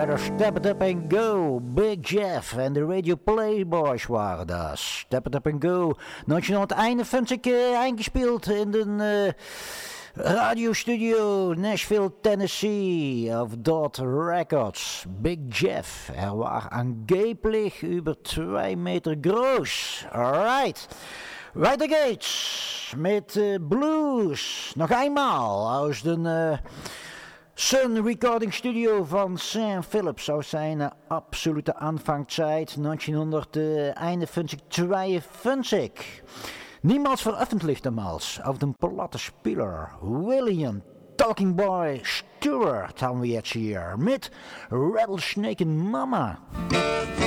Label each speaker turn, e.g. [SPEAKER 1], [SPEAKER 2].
[SPEAKER 1] Better Step It Up and Go. Big Jeff en de Radio Playboys waren dat. Step It Up and Go. Nog aan het einde vind ik eingespeeld in de radiostudio Nashville, Tennessee of Dot Records. Big Jeff. Er war angeblich über 2 Meter groß. Alright. Weiter geht's mit Blues. Nog eenmaal aus de Sun Recording Studio van Sam Phillips aus zijn absolute Anfangszeit 1952. Niemals veröffentlicht damals auf dem Plattenspieler. William Talking Boy Stewart haben wir jetzt hier mit Rattlesnake Mama.